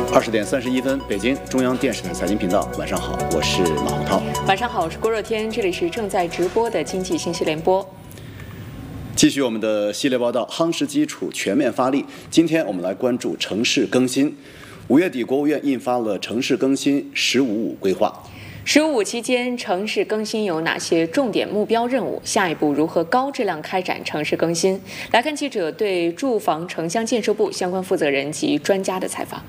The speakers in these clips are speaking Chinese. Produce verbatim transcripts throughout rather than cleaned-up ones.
二十点三十一分，北京中央电视台财经频道，晚上好，我是马洪涛。 晚上好，我是郭若天，这里是正在直播的经济信息联播。 继续我们的系列报道，夯实基础，全面发力。今天我们来关注城市更新。五月底，国务院印发了城市更新“十五五”规划。 十五五期间，城市更新有哪些重点目标任务？下一步如何高质量开展城市更新？来看记者对住房城乡建设部相关负责人及专家的采访。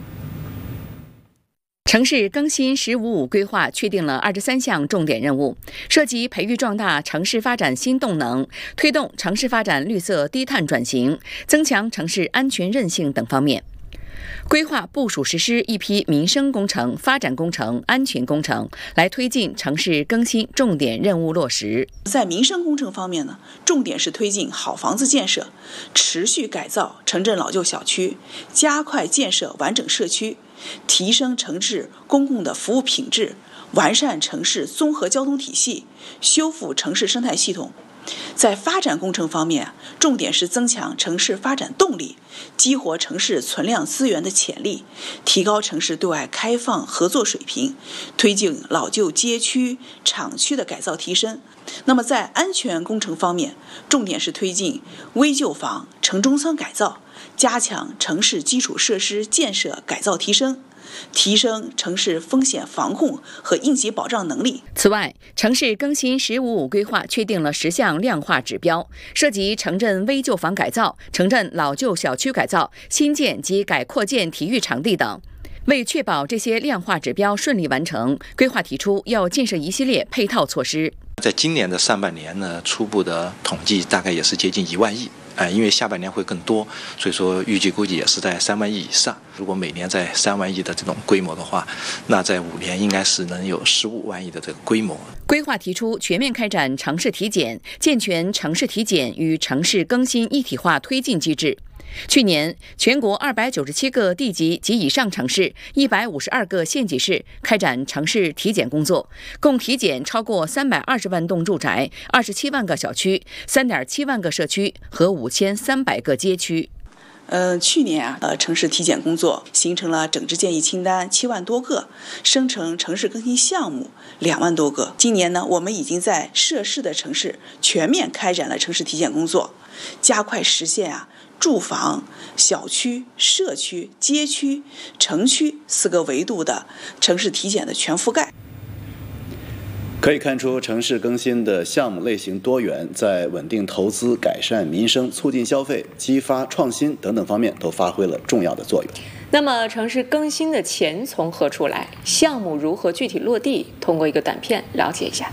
城市更新“十五五”规划确定了二十三项重点任务，涉及培育壮大城市发展新动能，推动城市发展绿色低碳转型，增强城市安全韧性等方面。规划部署实施一批民生工程、发展工程、安全工程，来推进城市更新重点任务落实。 在民生工程方面呢，重点是推进好房子建设，持续改造城镇老旧小区，加快建设完整社区，提升城市公共的服务品质，完善城市综合交通体系，修复城市生态系统。在发展工程方面，重点是增强城市发展动力，激活城市存量资源的潜力，提高城市对外开放合作水平，推进老旧街区、厂区的改造提升。那么在安全工程方面，重点是推进危旧房、城中村改造，加强城市基础设施建设改造提升，提升城市风险防控和应急保障能力。 此外，城市更新“十五五”规划确定了十项量化指标，涉及城镇危旧房改造、城镇老旧小区改造、新建及改扩建体育场地等。为确保这些量化指标顺利完成，规划提出要建设一系列配套措施。 在今年的上半年呢，初步的统计大概也是接近一万亿。呃，因为下半年会更多，所以说预计估计也是在三万亿以上。如果每年在三万亿的这种规模的话，那在五年应该是能有十五万亿的这个规模。 规划提出全面开展城市体检，健全城市体检与城市更新一体化推进机制。去年，全国二百九十七个地级及以上城市、一百五十二个县级市开展城市体检工作，共体检超过三百二十万栋住宅、二十七万个小区、三点七万个社区和五千三百个街区。 呃，去年啊，呃，城市体检工作形成了整治建议清单七万多个，生成城市更新项目两万多个。今年呢，我们已经在涉事的城市全面开展了城市体检工作，加快实现啊住房、小区、社区、街区、城区四个维度的城市体检的全覆盖。 可以看出，城市更新的项目类型多元，在稳定投资、改善民生、促进消费、激发创新等等方面都发挥了重要的作用。 那么，城市更新的钱从何处来？项目如何具体落地？通过一个短片了解一下。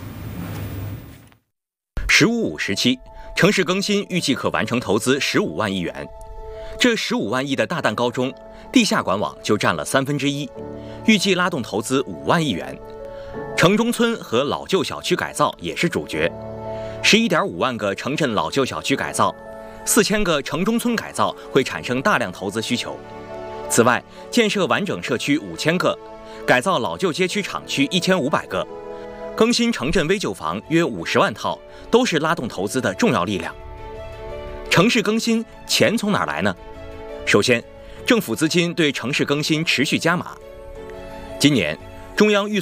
十五五时期，城市更新预计可完成投资十五万亿元。这十五万亿的大蛋糕中，地下管网就占了三分之一，预计拉动投资五万亿元。城中村和老旧小区改造也是主角，十一点五万个城镇老旧小区改造，四千个城中村改造会产生大量投资需求。此外，建设完整社区五千个，改造老旧街区厂区一千五百个，更新城镇危旧房约五十万套，都是拉动投资的重要力量。城市更新钱从哪儿来呢？首先，政府资金对城市更新持续加码。今年，中央预